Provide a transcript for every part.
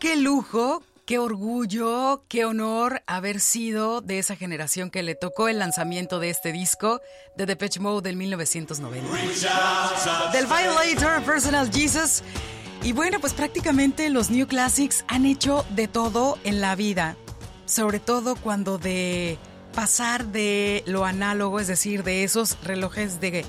qué lujo, qué orgullo, qué honor haber sido de esa generación que le tocó el lanzamiento de este disco de Depeche Mode del 1990. Del Violator, Personal Jesus. Y bueno, pues prácticamente los New Classics han hecho de todo en la vida. Sobre todo cuando de pasar de lo análogo, es decir, de esos relojes de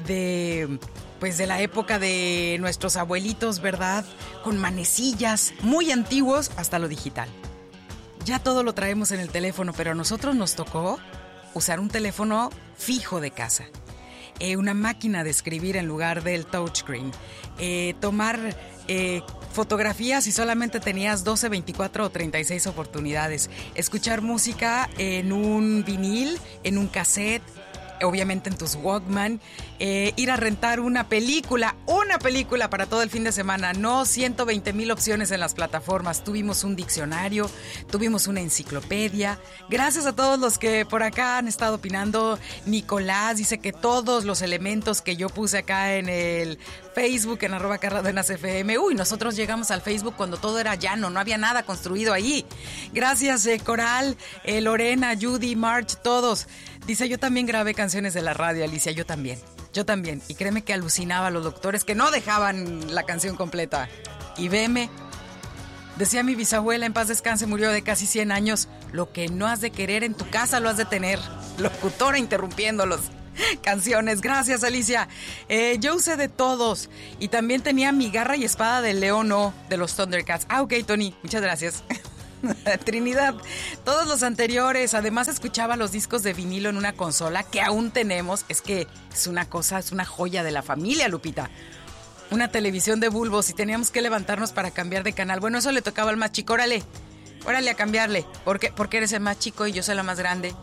la época de nuestros abuelitos, ¿verdad? Con manecillas muy antiguos hasta lo digital. Ya todo lo traemos en el teléfono, pero a nosotros nos tocó usar un teléfono fijo de casa. Una máquina de escribir en lugar del touchscreen. Tomar fotografías y solamente tenías 12, 24 o 36 oportunidades. Escuchar música en un vinil, en un cassette, obviamente en tus Walkman, ir a rentar una película para todo el fin de semana, no 120,000 opciones en las plataformas. Tuvimos un diccionario, tuvimos una enciclopedia. Gracias a todos los que por acá han estado opinando. Nicolás dice que todos los elementos que yo puse acá en el Facebook, en @carradenasfm. Nosotros llegamos al Facebook cuando todo era llano, no había nada construido ahí. Gracias, Coral, Lorena, Judy, March, todos. Dice, yo también grabé canciones de la radio, Alicia, yo también. Y créeme que alucinaba a los doctores que no dejaban la canción completa. Y veme, decía mi bisabuela, en paz descanse, murió de casi 100 años. Lo que no has de querer en tu casa lo has de tener. Locutora interrumpiéndolos. Canciones, gracias, Alicia. Yo usé de todos. Y también tenía mi garra y espada de León, de los Thundercats. Ok, Tony, muchas gracias. Trinidad, todos los anteriores. Además escuchaba los discos de vinilo en una consola que aún tenemos. Es que es una joya de la familia, Lupita. Una televisión de bulbos y teníamos que levantarnos para cambiar de canal. Bueno, eso le tocaba al más chico. Órale a cambiarle. Porque eres el más chico y yo soy la más grande.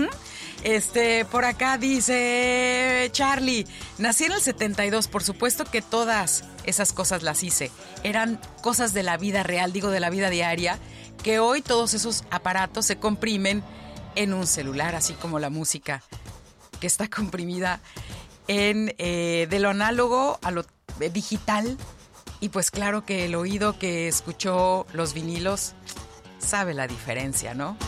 Por acá dice Charlie, nací en el 72, por supuesto que todas esas cosas las hice. Eran cosas de la vida real, digo de la vida diaria, que hoy todos esos aparatos se comprimen en un celular, así como la música, que está comprimida de lo análogo a lo digital. Y pues claro que el oído que escuchó los vinilos sabe la diferencia, ¿no?